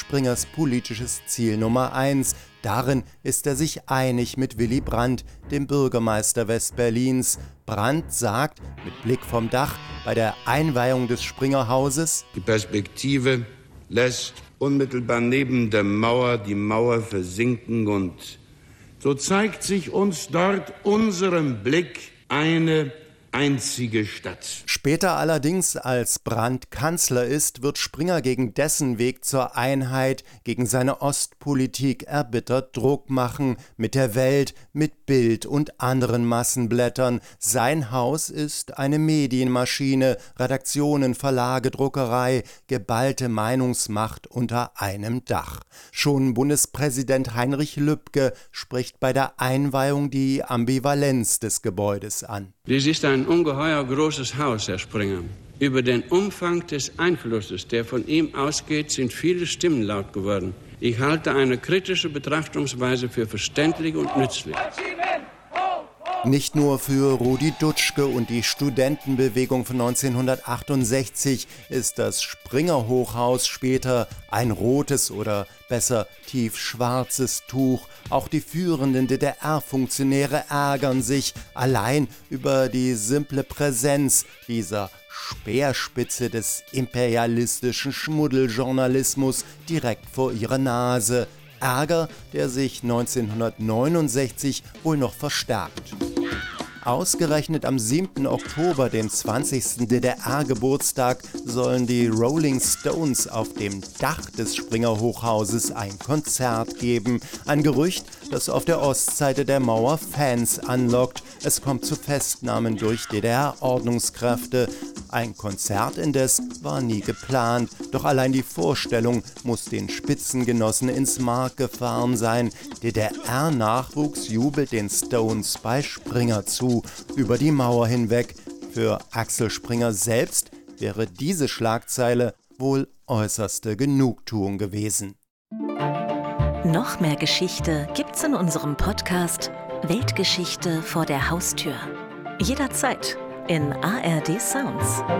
Springers politisches Ziel Nummer 1. Darin ist er sich einig mit Willy Brandt, dem Bürgermeister Westberlins. Brandt sagt, mit Blick vom Dach, bei der Einweihung des Springerhauses: Die Perspektive lässt unmittelbar neben der Mauer die Mauer versinken und so zeigt sich uns dort unserem Blick eine einzige Stadt. Später allerdings, als Brandt Kanzler ist, wird Springer gegen dessen Weg zur Einheit, gegen seine Ostpolitik erbittert Druck machen, mit der Welt, mit Bild und anderen Massenblättern. Sein Haus ist eine Medienmaschine, Redaktionen, Verlage, Druckerei, geballte Meinungsmacht unter einem Dach. Schon Bundespräsident Heinrich Lübke spricht bei der Einweihung die Ambivalenz des Gebäudes an. Dies ist ein ungeheuer großes Haus, Herr Springer. Über den Umfang des Einflusses, der von ihm ausgeht, sind viele Stimmen laut geworden. Ich halte eine kritische Betrachtungsweise für verständlich und nützlich. Nicht nur für Rudi Dutschke und die Studentenbewegung von 1968 ist das Springer-Hochhaus später ein rotes oder besser tiefschwarzes Tuch. Auch die führenden DDR-Funktionäre ärgern sich allein über die simple Präsenz dieser Speerspitze des imperialistischen Schmuddeljournalismus direkt vor ihrer Nase. Ärger, der sich 1969 wohl noch verstärkt. Ausgerechnet am 7. Oktober, dem 20. DDR-Geburtstag, sollen die Rolling Stones auf dem Dach des Springer-Hochhauses ein Konzert geben. Ein Gerücht, das auf der Ostseite der Mauer Fans anlockt. Es kommt zu Festnahmen durch DDR-Ordnungskräfte. Ein Konzert indes war nie geplant, doch allein die Vorstellung muss den Spitzengenossen ins Mark gefahren sein. DDR-Nachwuchs jubelt den Stones bei Springer zu, über die Mauer hinweg. Für Axel Springer selbst wäre diese Schlagzeile wohl äußerste Genugtuung gewesen. Noch mehr Geschichte gibt's in unserem Podcast Weltgeschichte vor der Haustür. Jederzeit in ARD Sounds.